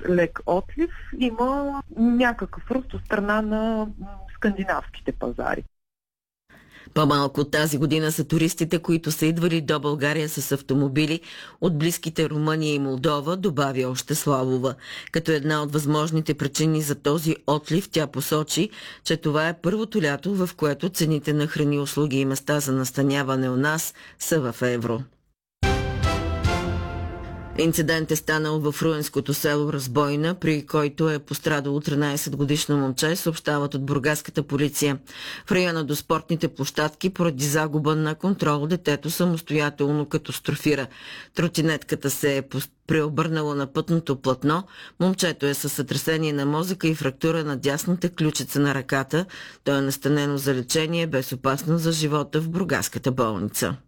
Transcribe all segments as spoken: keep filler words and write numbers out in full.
лек отлив, има някакъв ръст от страна на скандинавските пазари. По-малко от тази година са туристите, които са идвали до България с автомобили от близките Румъния и Молдова, добави още Славова. Като една от възможните причини за този отлив, тя посочи, че това е първото лято, в което цените на храни, услуги и места за настаняване у нас са в евро. Инцидент е станал в руенското село Разбойна, при който е пострадало тринайсетгодишно момче, съобщават от бургаската полиция. В района до спортните площадки, поради загуба на контрол, детето самостоятелно катастрофира. Тротинетката се е преобърнала на пътното платно. Момчето е със сътресение на мозъка и фрактура на дясната ключица на ръката. То е настанено за лечение, без опасност за живота в бургаската болница.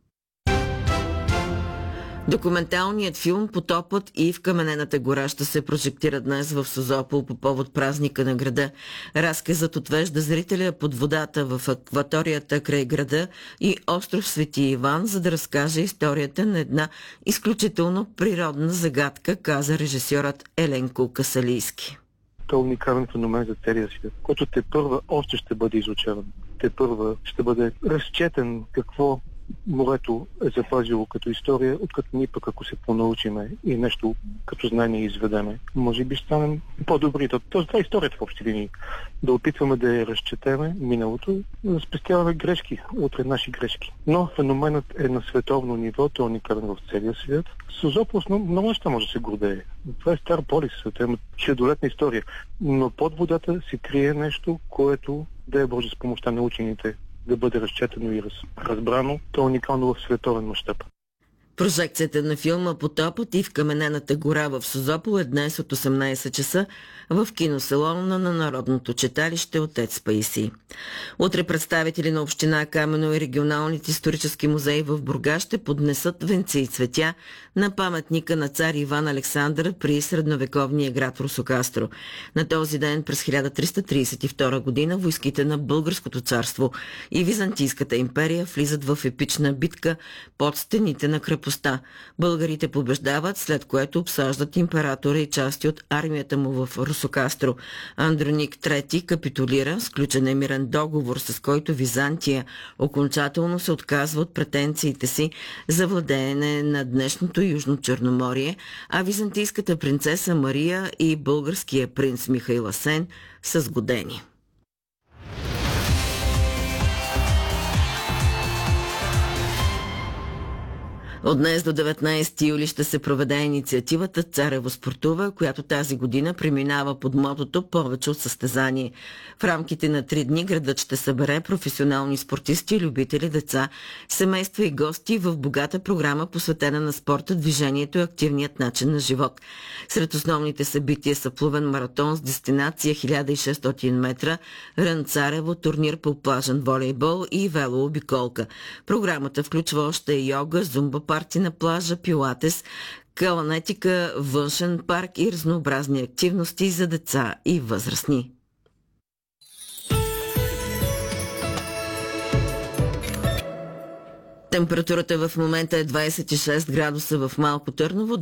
Документалният филм "Потопът" и "В каменената гора" ще се прожектира днес в Созопол по повод празника на града. Разказът отвежда зрителя под водата в акваторията край града и остров Свети Иван, за да разкаже историята на една изключително природна загадка, каза режисьорът Еленко Касалийски. Това е уникален феномен за целия свят, който те първа още ще бъде изучаван. Те първа ще бъде разчетен какво морето е запазило като история, откато ние пък ако се понаучиме и нещо като знание изведеме, може би ще станем по-добри. Тоест това е историята в общи линии. Да опитваме да я разчетеме миналото, да спестяваме грешки, утре наши грешки. Но феноменът е на световно ниво, той е уникален в целия свят. Созопол много неща може да се гордее. Това е стар полис, това има хилядолетна история. Но под водата се крие нещо, което да е Боже с помощта на учените да бъде разчетено и раз, разбрано, то е уникално в световен мащаб. Прожекцията на филма "Потопът" и "В каменената гора" в Созопол е днес от осемнайсет часа в киносалона на Народното читалище "Отец Паисий". Утре представители на община Камено и регионалните исторически музеи в Бургас ще поднесат венци и цветя на паметника на цар Иван Александър при средновековния град Русокастро. На този ден през хиляда триста трийсет и втора година войските на Българското царство и Византийската империя влизат в епична битка под стените на крепостта. Българите побеждават, след което обсаждат императора и части от армията му в Русокастро. Андроник трети капитулира, сключен е мирен договор, с който Византия окончателно се отказва от претенциите си за владеене на днешното Южно Черноморие, а византийската принцеса Мария и българския принц Михаил Асен са сгодени. От днес до деветнайсети юли ще се проведе инициативата "Царево спортува", която тази година преминава под мотото "Повече от състезание". В рамките на три дни градът ще събере професионални спортисти, любители, деца, семейства и гости в богата програма, посветена на спорта, движението и активният начин на живот. Сред основните събития са плувен маратон с дестинация хиляда и шестстотин метра, Рън Царево, турнир по плажен волейбол и велообиколка. Програмата включва още йога, зумба парти на плажа, пилатес, каланетика, външен парк и разнообразни активности за деца и възрастни. Температурата в момента е двайсет и шест градуса в Малко Търново,